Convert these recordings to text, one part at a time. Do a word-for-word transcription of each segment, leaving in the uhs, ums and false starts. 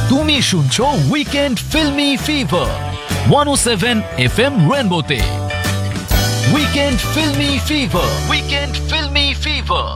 তুমি শুনছো weekend filmi fever one ও seven F M রেনবোতে। Weekend filmi fever, weekend filmi fever.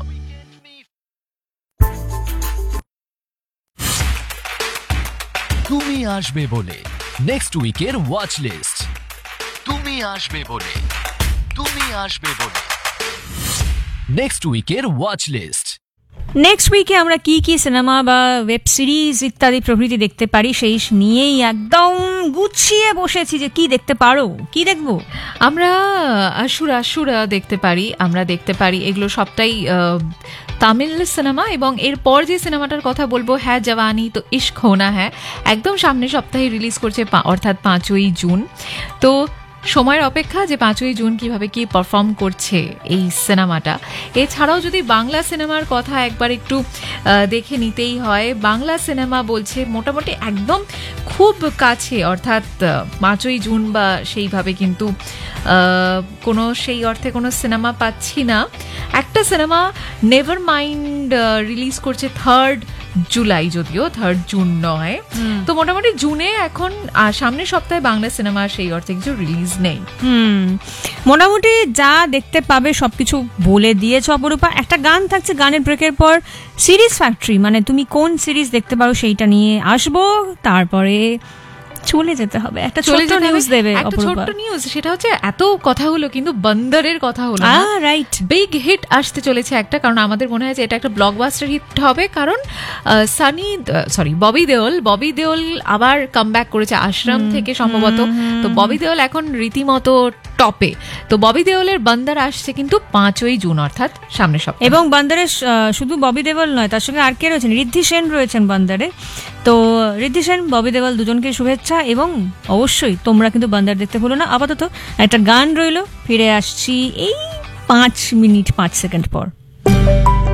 তুমি আসবে বলে নেক্সট উইকের ওয়াচ লিস্ট। তুমি আসবে বলে, তুমি আসবে বলে নেক্সট উইকের ওয়াচ লিস্ট। নেক্সট উইকে আমরা কি কি সিনেমা বা ওয়েব সিরিজ ইত্যাদি প্রভৃতি দেখতে পারি সেই নিয়েই একদম গুছিয়ে বসেছি যে কি দেখতে পারো, কি দেখবো। আমরা আশুরা আশুরা দেখতে পারি, আমরা দেখতে পারি এগুলো সবটাই তামিল সিনেমা। এবং এরপর যে সিনেমাটার কথা বলবো, হ্যাঁ জওয়ানি তো ইশক হোনা হ্যাঁ, একদম সামনের সপ্তাহে রিলিজ করছে, অর্থাৎ পাঁচই জুন। তো সময়ের অপেক্ষা যে পাঁচই জুন কিভাবে কি পারফর্ম করছে এই সিনেমাটা। এছাড়াও যদি বাংলা সিনেমার কথা একবার একটু দেখে নিতেই হয়, বাংলা সিনেমা বলছে মোটামুটি একদম খুব কাছে, অর্থাৎ পাঁচই জুন বা সেইভাবে কিন্তু কোনো সেই অর্থে কোনো সিনেমা পাচ্ছি না। একটা সিনেমা নেভার মাইন্ড রিলিজ করছে থার্ড জুলাই, যদিও থার্ড জুন নয়। তো মোটামুটি জুনে এখন সামনের সপ্তাহে বাংলা সিনেমা সেই অর্থে কিছু রিলিজ নেই। হুম মোটামুটি যা দেখতে পাবে সবকিছু বলে দিয়েছ অপরূপা। একটা গান থাকছে, গানের ব্রেকের পর সিরিজ ফ্যাক্টরি, মানে তুমি কোন সিরিজ দেখতে পারো সেইটা নিয়ে আসবো, তারপরে চলে যেতে হবে। একটা ছোট্ট নিউজ দেবে, একটা ছোট্ট নিউজ, সেটা হচ্ছে এত কথা হলো কিন্তু বন্দরের কথা হলো না। রাইট, বিগ হিট আসতে চলেছে একটা, কারণ আমাদের মনে হয় যে এটা একটা ব্লকবাস্টার হিট হবে, কারণ সানি সরি ববি দেওল ববি দেওল আবার কামব্যাক করেছে আশ্রম থেকে সম্ভবত। তো ববি দেওল এখন রীতিমতো টপে। তো ববি দেওলের বন্দর আসছে কিন্তু পাঁচই জুন, অর্থাৎ সামনের সপ্তাহে। এবং বন্দরে শুধু ববি দেওল নয়, তার সঙ্গে আর কে রয়েছেন, ঋদ্ধি সেন রয়েছেন বন্দরে। তো ঋদ্ধি সেন, ববি দেওল দুজনকে শুভেচ্ছা, এবং অবশ্যই তোমরা কিন্তু বন্দর দেখতে ভুলো না। আপাতত একটা গান রইল, ফিরে আসছি এই পাঁচ মিনিট পাঁচ সেকেন্ড পর।